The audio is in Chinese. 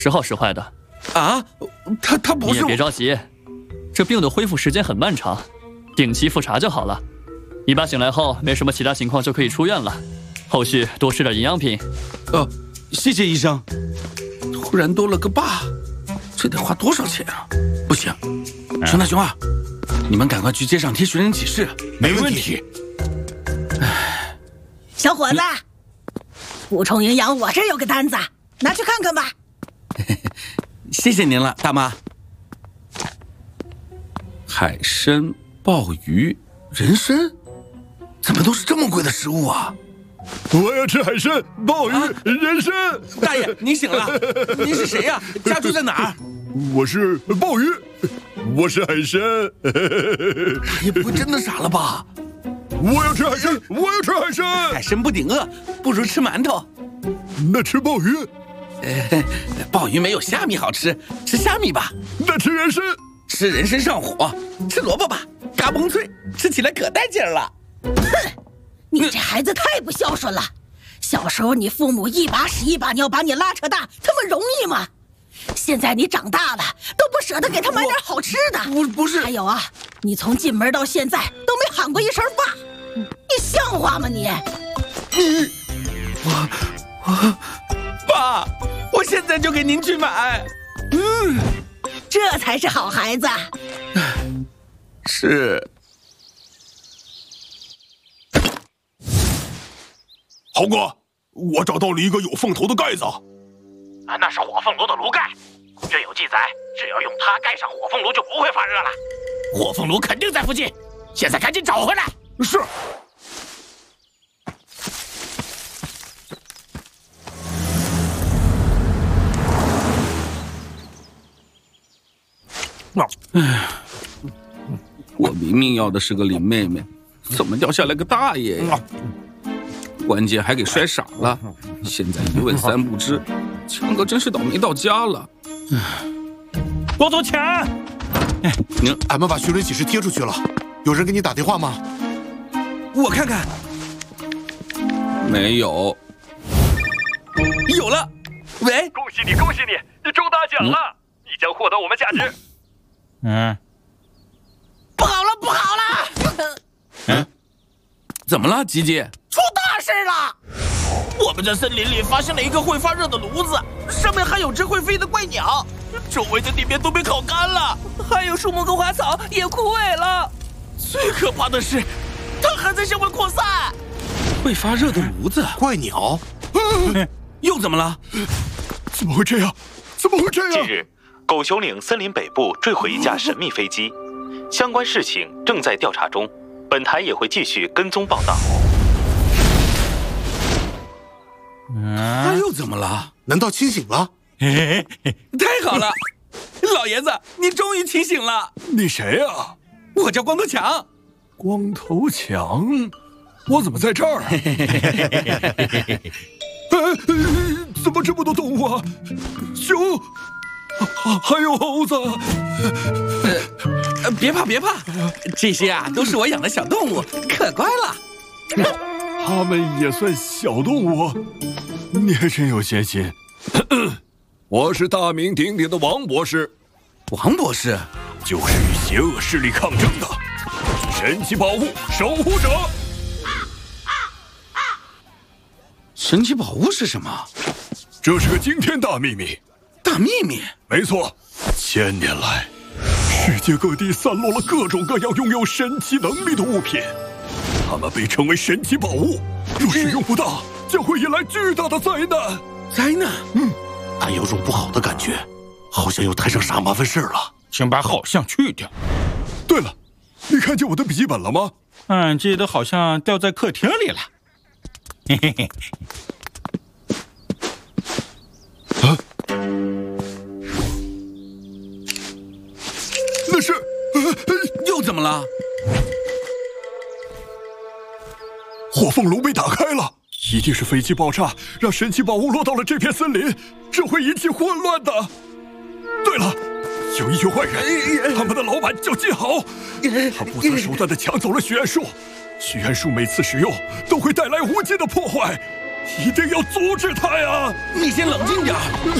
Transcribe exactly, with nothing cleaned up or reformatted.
时好时坏的。 啊，他他不是。 你也别着急，这病的恢复时间很漫长，定期复查就好了。你爸醒来后没什么其他情况就可以出院了，后续多吃点营养品。 哦，谢谢医生。突然多了个爸，这得花多少钱啊？不行，熊大熊二，你们赶快去街上贴寻人启事。 没问题。 小伙子，补充营养，我这有个单子，拿去看看吧。 谢谢您了，大妈。海参、鲍鱼、人参，怎么都是这么贵的食物啊？ 我要吃海参、鲍鱼、啊、人参。 大爷，您醒了？您是谁呀、啊？家住在哪儿？ 我是鲍鱼，我是海参。 你不会真的傻了吧？ 我要吃海参，我要吃海参。 海参不顶饿，不如吃馒头。 那吃鲍鱼？ 呃，鲍鱼没有虾米好吃，吃虾米吧。 那吃人参？ 吃人参上火。吃萝卜吧，嘎嘣脆，吃起来可带劲儿了。 哼，你这孩子太不孝顺了。小时候你父母一把屎一把尿把你拉扯大，他们容易吗？现在你长大了，都不舍得给他买点好吃的。 不不是， 还有啊，你从进门到现在都没喊过一声爸，你像话吗你？ 你，我我爸，我现在就给您去买。 嗯，这才是好孩子。 是。 豪哥，我找到了一个有凤头的盖子。 啊，那是火凤炉的炉盖，这有记载，只要用它盖上火凤炉就不会发热了。火凤炉肯定在附近，现在赶紧找回来。 是。 唉，我明明要的是个林妹妹，怎么掉下来个大爷呀？关键还给摔傻了，现在一问三不知，强哥真是倒霉到家了。 光头强， 哎，您，俺们把寻人启事贴出去了，有人给你打电话吗？ 我看看，没有。有了，喂， 恭喜你，恭喜你，你中大奖了，嗯、你将获得我们价值。 嗯， 不好了，不好了！ 嗯，怎么了，吉吉？ 出大事了！ 我们在森林里发现了一个会发热的炉子，上面还有只会飞的怪鸟，周围的地面都被烤干了，还有树木跟花草也枯萎了。最可怕的是，它还在向外扩散。 会发热的炉子， 怪鸟， 嗯、又怎么了？ 怎么会这样？怎么会这样？ 近日，狗熊岭森林北部坠毁一架神秘飞机，相关事情正在调查中，本台也会继续跟踪报道。 他又怎么了？ 难道清醒了？ 太好了，老爷子，你终于清醒了。 你谁呀、啊？ 我叫光头强。 光头强，我怎么在这儿、啊？哎，怎么这么多动物啊？熊，还有猴子。 呃，别怕别怕，这些啊都是我养的小动物，可乖了。 他们也算小动物，你还真有闲心。我是大名鼎鼎的王博士。 王博士就是与邪恶势力抗争的神奇宝物守护者。 神奇宝物是什么？ 这是个惊天大秘密。 大秘密？ 没错，千年来，世界各地散落了各种各样拥有神奇能力的物品。它们被称为神奇宝物，若使用不当，将会引来巨大的灾难。 灾难？ 嗯， 但有种不好的感觉，好像又摊上啥麻烦事了。 请把好像去掉。 对了，你看见我的笔记本了吗？ 嗯，记得好像掉在客厅里了。嘿嘿嘿。 啊？那是、呃…… 又怎么了？ 火凤炉被打开了，一定是飞机爆炸，让神奇宝物落到了这片森林，这会引起混乱的。对了，有一群坏人，他们的老板叫金豪，他不择手段地抢走了许愿树。许愿树每次使用都会带来无尽的破坏，一定要阻止他呀！ 你先冷静点。